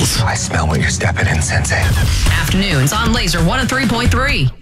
I smell what you're stepping in, Sensei. Afternoons on Laser 103.3.